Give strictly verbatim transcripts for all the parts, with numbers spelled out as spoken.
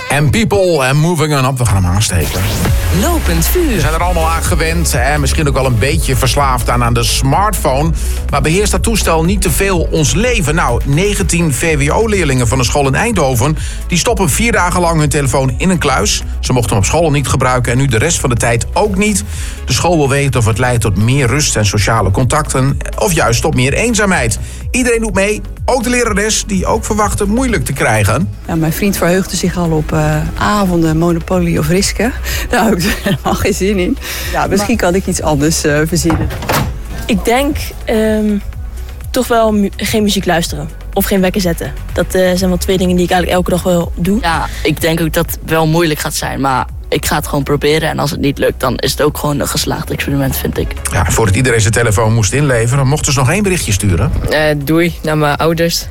And people and moving on up. We gaan hem aansteken. Lopend vuur. We zijn er allemaal aan gewend. En misschien ook wel een beetje verslaafd aan, aan de smartphone. Maar beheerst dat toestel niet te veel ons leven? Nou, negentien V W O-leerlingen van een school in Eindhoven... die stoppen vier dagen lang hun telefoon in een kluis. Ze mochten hem op school niet gebruiken en nu de rest van de tijd ook niet. De school wil weten of het leidt tot meer rust en sociale contacten... of juist tot meer eenzaamheid. Iedereen doet mee, ook de lerares die ook verwachtte moeilijk te krijgen. Ja, mijn vriend verheugde zich al op uh, avonden Monopoly of Riske. Daar heb ik helemaal geen zin in. Ja, misschien kan ik iets anders uh, verzinnen. Ik denk um, toch wel mu- geen muziek luisteren. Of geen wekker zetten. Dat uh, zijn wel twee dingen die ik eigenlijk elke dag wel doe. Ja, ik denk ook dat het wel moeilijk gaat zijn. Maar ik ga het gewoon proberen. En als het niet lukt, dan is het ook gewoon een geslaagd experiment, vind ik. Ja, voordat iedereen zijn telefoon moest inleveren... mochten ze nog één berichtje sturen. Uh, doei, naar mijn ouders.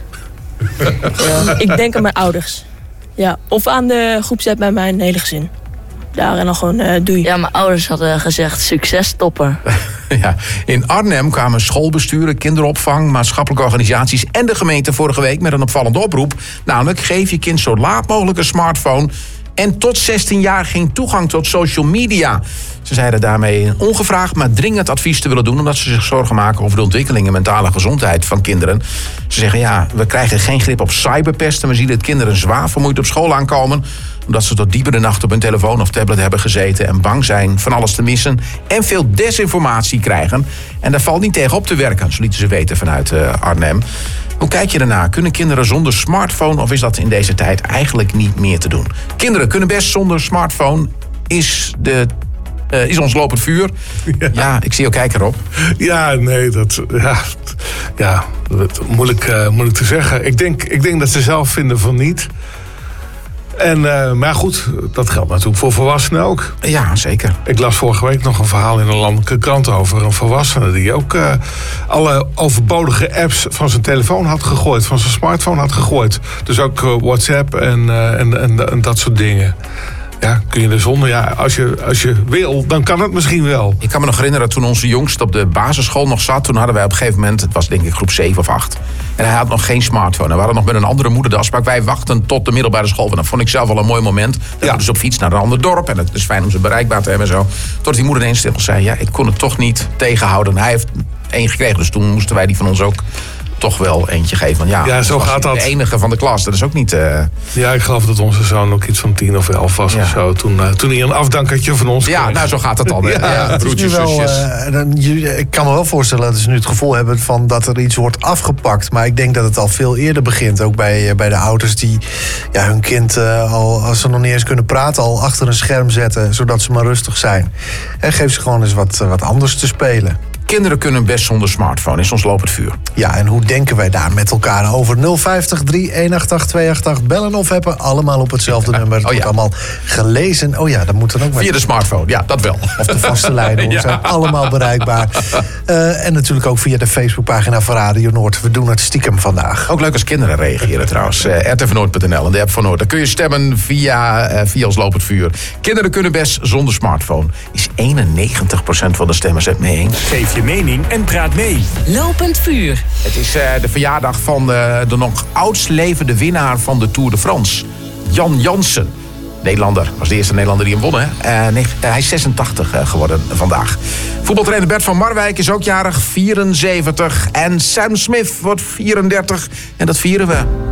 Ja. Ik denk aan mijn ouders. Ja, of aan de groepsapp bij mijn hele gezin. Daar en dan gewoon uh, doei. Ja, mijn ouders hadden gezegd succes topper. Ja, in Arnhem kwamen schoolbesturen, kinderopvang, maatschappelijke organisaties en de gemeente vorige week met een opvallende oproep. Namelijk, geef je kind zo laat mogelijk een smartphone en tot zestien jaar geen toegang tot social media. Ze zeiden daarmee ongevraagd, maar dringend advies te willen doen... omdat ze zich zorgen maken over de ontwikkeling en mentale gezondheid van kinderen. Ze zeggen, ja, we krijgen geen grip op cyberpesten... we zien dat kinderen zwaar vermoeid op school aankomen... omdat ze tot diep in de nacht op hun telefoon of tablet hebben gezeten... en bang zijn van alles te missen en veel desinformatie krijgen. En daar valt niet tegen op te werken, zo lieten ze weten vanuit uh, Arnhem. Hoe kijk je daarna? Kunnen kinderen zonder smartphone... of is dat in deze tijd eigenlijk niet meer te doen? Kinderen kunnen best zonder smartphone, is de... Uh, is ons lopend vuur. Ja. ja, ik zie jou kijken, Rob. Ja, nee, dat... Ja, ja dat, moeilijk, uh, moeilijk te zeggen. Ik denk, ik denk dat ze zelf vinden van niet. En, uh, maar goed, dat geldt natuurlijk voor volwassenen ook. Ja, zeker. Ik las vorige week nog een verhaal in een landelijke krant... over een volwassene die ook uh, alle overbodige apps van zijn telefoon had gegooid. Van zijn smartphone had gegooid. Dus ook uh, WhatsApp en, uh, en, en, en dat soort dingen. Ja, kun je er zonder? Ja, als je, als je wil, dan kan het misschien wel. Ik kan me nog herinneren, toen onze jongste op de basisschool nog zat... toen hadden wij op een gegeven moment, het was denk ik groep zeven of acht... en hij had nog geen smartphone. En we hadden nog met een andere moeder de afspraak... wij wachten tot de middelbare school. En dat vond ik zelf wel een mooi moment. Dan ja. dus op fiets naar een ander dorp. En het is fijn om ze bereikbaar te hebben en zo. Tot die moeder ineens stil zei... ja, ik kon het toch niet tegenhouden. Hij heeft één gekregen, dus toen moesten wij die van ons ook... toch wel eentje geven. Want ja, ja, zo gaat dat. De enige van de klas, dat is ook niet... Uh... Ja, ik geloof dat onze zoon ook iets van tien of elf was ja. of zo. Toen, uh, toen hij een afdankertje van ons Ja, kreeg. Nou zo gaat het dan. Ja, ja, broertjes, zusjes. Uh, ik kan me wel voorstellen dat ze nu het gevoel hebben... van dat er iets wordt afgepakt. Maar ik denk dat het al veel eerder begint. Ook bij, uh, bij de ouders die ja, hun kind uh, al, als ze nog niet eens kunnen praten... al achter een scherm zetten, zodat ze maar rustig zijn. En geef ze gewoon eens wat, uh, wat anders te spelen. Kinderen kunnen best zonder smartphone, is ons lopend vuur. Ja, en hoe denken wij daar met elkaar over? nul vijftig, drie een acht acht, twee acht acht, bellen of hebben. Allemaal op hetzelfde nummer. Het oh, wordt ja. allemaal gelezen. Oh ja, dat moet dan ook... Via de smartphone, ja, dat wel. Of de vaste lijnen, ja. zijn allemaal bereikbaar. Uh, en natuurlijk ook via de Facebookpagina van Radio Noord. We doen het stiekem vandaag. Ook leuk als kinderen reageren trouwens. Uh, r t v noord punt n l en de app van Noord. Daar kun je stemmen via, uh, via ons lopend vuur. Kinderen kunnen best zonder smartphone. Is eenennegentig procent van de stemmers het mee eens. Geef je mening en praat mee. Lopend vuur. Het is uh, de verjaardag van de, de nog oudst levende winnaar van de Tour de France. Jan Jansen. Nederlander. Was de eerste Nederlander die hem won. Hè? Uh, nee, uh, hij is zesentachtig uh, geworden vandaag. Voetbaltrainer Bert van Marwijk is ook jarig. vierenzeventig. En Sam Smith wordt vierendertig. En dat vieren we.